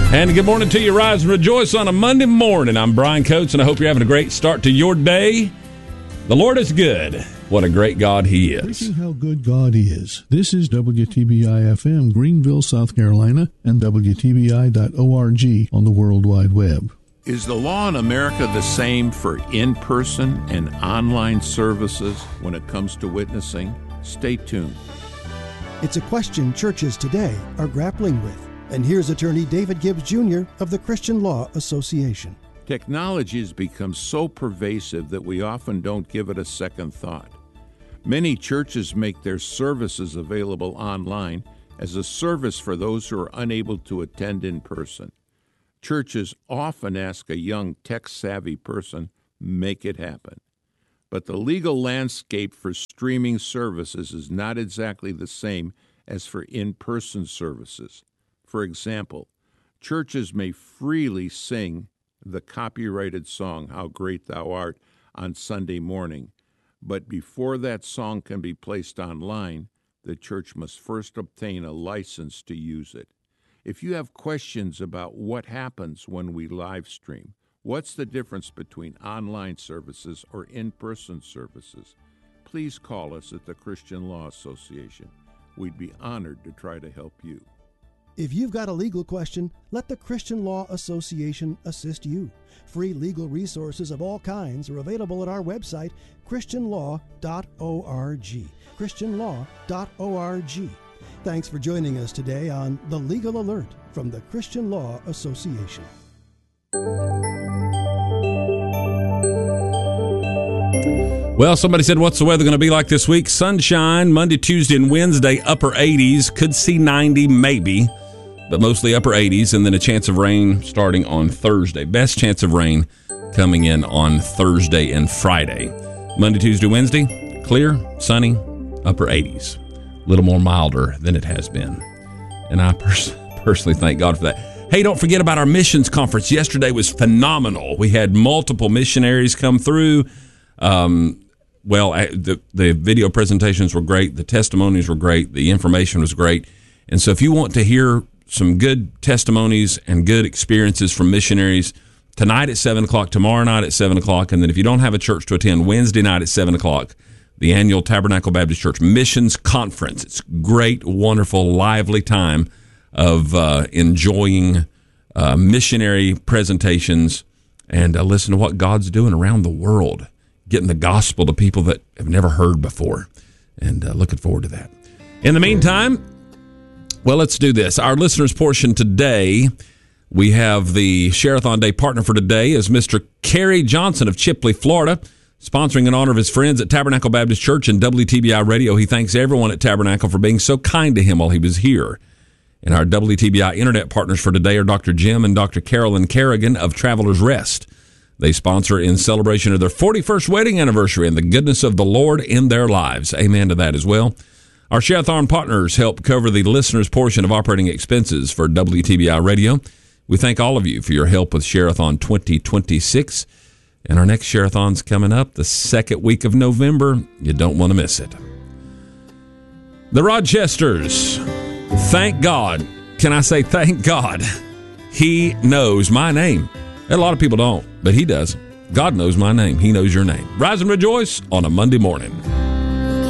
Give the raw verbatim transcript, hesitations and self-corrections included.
And good morning to you. Rise and rejoice on a Monday morning. I'm Brian Coates, and I hope you're having a great start to your day. The Lord is good. What a great God He is. Preaching how good God is. This is W T B I F M, Greenville, South Carolina, and W T B I dot org on the World Wide Web. Is the law in America the same for in-person and online services when it comes to witnessing? Stay tuned. It's a question churches today are grappling with. And here's attorney David Gibbs Junior of the Christian Law Association. Technology has become so pervasive that we often don't give it a second thought. Many churches make their services available online as a service for those who are unable to attend in person. Churches often ask a young tech-savvy person, make it happen. But the legal landscape for streaming services is not exactly the same as for in-person services. For example, churches may freely sing the copyrighted song, How Great Thou Art, on Sunday morning, but before that song can be placed online, the church must first obtain a license to use it. If you have questions about what happens when we live stream, what's the difference between online services or in-person services, please call us at the Christian Law Association. We'd be honored to try to help you. If you've got a legal question, let the Christian Law Association assist you. Free legal resources of all kinds are available at our website, christian law dot org. christian law dot org. Thanks for joining us today on The Legal Alert from the Christian Law Association. Well, somebody said, what's the weather going to be like this week? Sunshine, Monday, Tuesday, and Wednesday, upper eighties. Could see ninety, maybe, but mostly upper eighties, and then a chance of rain starting on Thursday. Best chance of rain coming in on Thursday and Friday. Monday, Tuesday, Wednesday, clear, sunny, upper eighties. A little more milder than it has been. And I pers- personally thank God for that. Hey, don't forget about our missions conference. Yesterday was phenomenal. We had multiple missionaries come through. Um, well, the, the video presentations were great. The testimonies were great. The information was great. And so if you want to hear some good testimonies and good experiences from missionaries, tonight at seven o'clock, tomorrow night at seven o'clock, and then if you don't have a church to attend, Wednesday night at seven o'clock, the annual Tabernacle Baptist Church Missions Conference. It's a great, wonderful, lively time of uh, enjoying uh, missionary presentations and uh, listen to what God's doing around the world, getting the gospel to people that have never heard before, and uh, looking forward to that. In the meantime, well, let's do this. Our listeners' portion today, we have the Share-a-thon Day partner for today is Mister Kerry Johnson of Chipley, Florida, sponsoring in honor of his friends at Tabernacle Baptist Church and W T B I Radio. He thanks everyone at Tabernacle for being so kind to him while he was here. And our W T B I Internet partners for today are Doctor Jim and Doctor Carolyn Kerrigan of Traveler's Rest. They sponsor in celebration of their forty-first wedding anniversary and the goodness of the Lord in their lives. Amen to that as well. Our Share-a-thon partners help cover the listeners' portion of operating expenses for W T B I Radio. We thank all of you for your help with Share-a-thon twenty twenty-six. And our next Share-a-thon's coming up the second week of November. You don't want to miss it. The Rochesters, thank God. Can I say thank God? He knows my name. A lot of people don't, but he does. God knows my name. He knows your name. Rise and rejoice on a Monday morning.